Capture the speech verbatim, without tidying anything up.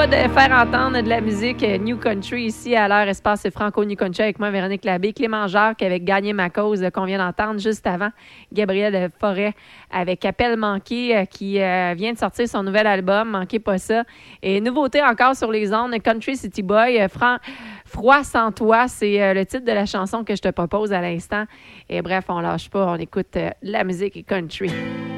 joie de faire entendre de la musique New Country ici à l'heure Espace Franco New Country avec moi, Véronique Labbé. Clément Jacques avec Gagner ma cause qu'on vient d'entendre juste avant. Gabriel Forêt avec Appel manqué qui euh, vient de sortir son nouvel album, Manquez pas ça. Et nouveauté encore sur les ondes, Country City Boy, euh, Fran- Froid sans toi, c'est euh, le titre de la chanson que je te propose à l'instant. Et bref, on lâche pas, on écoute euh, la musique country.